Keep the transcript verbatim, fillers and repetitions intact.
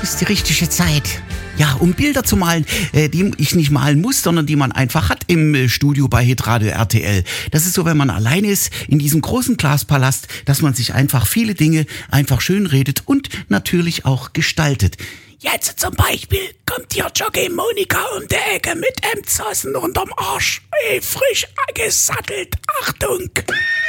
ist die richtige Zeit. Ja, um Bilder zu malen, äh, die ich nicht malen muss, sondern die man einfach hat im äh, Studio bei Hitradio R T L. Das ist so, wenn man alleine ist in diesem großen Glaspalast, dass man sich einfach viele Dinge einfach schön redet und natürlich auch gestaltet. Jetzt zum Beispiel kommt hier Jockey Monika um die Ecke mit Emzassen unterm Arsch. Ey, frisch gesattelt. Achtung!